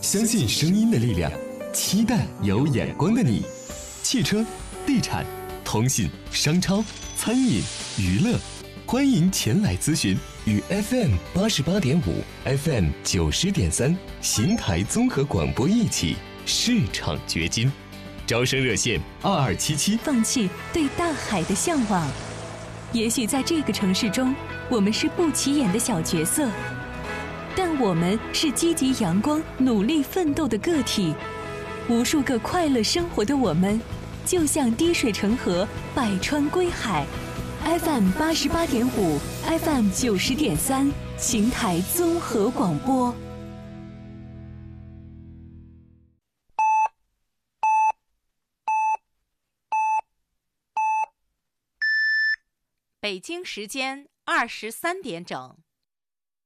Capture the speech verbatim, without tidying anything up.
相信声音的力量，期待有眼光的你。汽车、地产、通信、商超、餐饮、娱乐，欢迎前来咨询。与 F M 八十八点五、F M 九十点三邢台综合广播一起市场掘金。招生热线二二七七。 放弃对大海的向往。也许在这个城市中，我们是不起眼的小角色，但我们是积极阳光、努力奋斗的个体。无数个快乐生活的我们，就像滴水成河，百川归海。F M 八十八点五 ，F M 九十点三，邢台综合广播。 北京时间二十三点整。